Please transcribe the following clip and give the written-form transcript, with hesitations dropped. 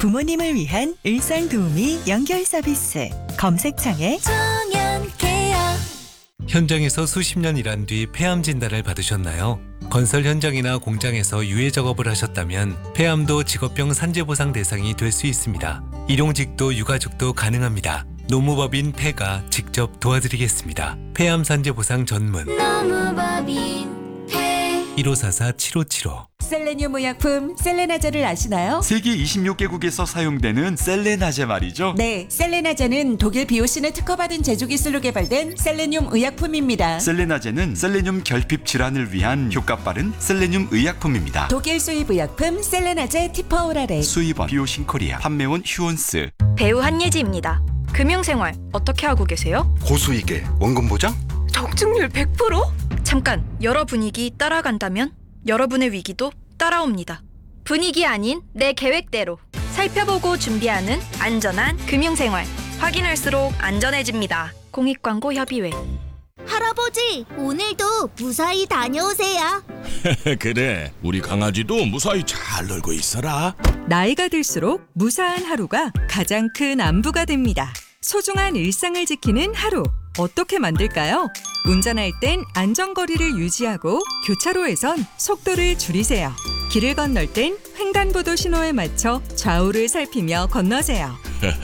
부모님을 위한 일상 도우미 연결 서비스. 검색창에 청년케어. 현장에서 수십 년 일한 뒤 폐암 진단을 받으셨나요? 건설 현장이나 공장에서 유해 작업을 하셨다면 폐암도 직업병 산재보상 대상이 될 수 있습니다. 일용직도 유가족도 가능합니다. 노무법인 폐가 직접 도와드리겠습니다. 폐암 산재보상 전문 노무법인 폐. 1544-7575. 셀레늄 의약품 셀레나제를 아시나요? 세계 26개국에서 사용되는 셀레나제 말이죠. 네, 셀레나제는 독일 비오신을 특허받은 제조 기술로 개발된 셀레늄 의약품입니다. 셀레나제는 셀레늄 결핍 질환을 위한 효과 빠른 셀레늄 의약품입니다. 독일 수입 의약품 셀레나제 티퍼오라레. 수입원 비오신 코리아, 판매원 휴온스. 배우 한예지입니다. 금융생활 어떻게 하고 계세요? 고수익에 원금 보장? 적중률 100%? 잠깐, 여러 분위기 따라간다면 여러분의 위기도 따라옵니다. 분위기 아닌 내 계획대로 살펴보고 준비하는 안전한 금융생활. 확인할수록 안전해집니다. 공익광고협의회. 할아버지, 오늘도 무사히 다녀오세요. 그래, 우리 강아지도 무사히 잘 놀고 있어라. 나이가 들수록 무사한 하루가 가장 큰 안부가 됩니다. 소중한 일상을 지키는 하루, 어떻게 만들까요? 운전할 땐 안전거리를 유지하고 교차로에선 속도를 줄이세요. 길을 건널 땐 횡단보도 신호에 맞춰 좌우를 살피며 건너세요.